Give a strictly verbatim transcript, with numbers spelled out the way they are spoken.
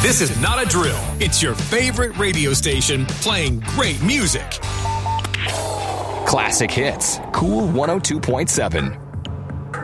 This is not a drill. It's your favorite radio station playing great music. Classic hits. Cool one oh two point seven.